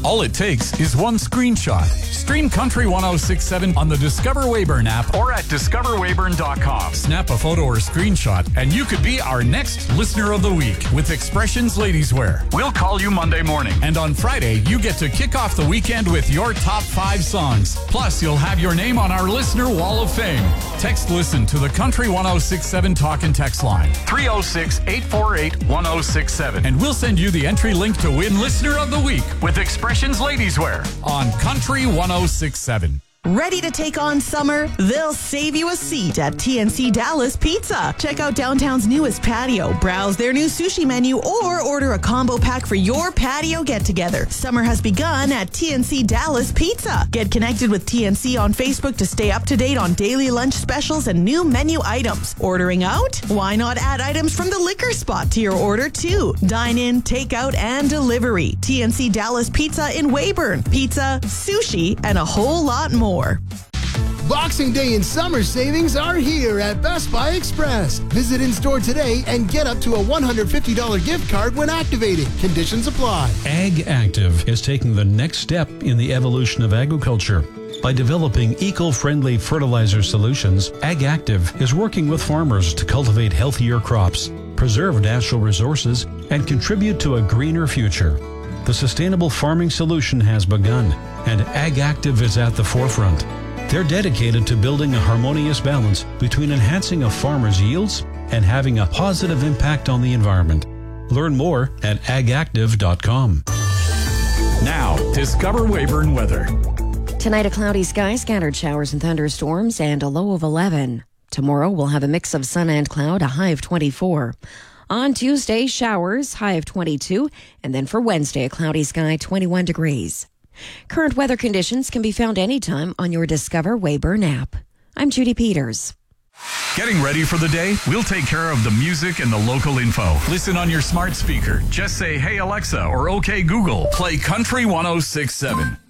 All it takes is one screenshot. Stream Country 1067 on the Discover Weyburn app or at discoverweyburn.com. Snap a photo or screenshot and you could be our next Listener of the Week with Expressions Ladies Wear. We'll call you Monday morning. And on Friday, you get to kick off the weekend with your top 5 songs. Plus, you'll have your name on our Listener Wall of Fame. Text Listen to the Country 1067 talk and text line 306-848-1067. And we'll send you the entry link to win Listener of the Week with Expressions Ladies Wear on Country 1067. Ready to take on summer? They'll save you a seat at TNC Dallas Pizza. Check out downtown's newest patio, browse their new sushi menu, or order a combo pack for your patio get-together. Summer has begun at TNC Dallas Pizza. Get connected with TNC on Facebook to stay up to date on daily lunch specials and new menu items. Ordering out? Why not add items from the liquor spot to your order too? Dine in, take out, and delivery. TNC Dallas Pizza in Weyburn. Pizza, sushi, and a whole lot more. Boxing Day and summer savings are here at Best Buy Express. Visit in-store today and get up to a $150 gift card when activated. Conditions apply. Ag Active is taking the next step in the evolution of agriculture. By developing eco-friendly fertilizer solutions, Ag Active is working with farmers to cultivate healthier crops, preserve natural resources, and contribute to a greener future. The sustainable farming solution has begun, and Ag Active is at the forefront. They're dedicated to building a harmonious balance between enhancing a farmer's yields and having a positive impact on the environment. Learn more at agactive.com. Now, Discover Weyburn weather. Tonight, a cloudy sky, scattered showers and thunderstorms, and a low of 11. Tomorrow, we'll have a mix of sun and cloud, a high of 24. On Tuesday, showers, high of 22, and then for Wednesday, a cloudy sky, 21 degrees. Current weather conditions can be found anytime on your Discover Weyburn app. I'm Judy Peters. Getting ready for the day? We'll take care of the music and the local info. Listen on your smart speaker. Just say, "Hey Alexa," or "Okay Google." Play Country 1067.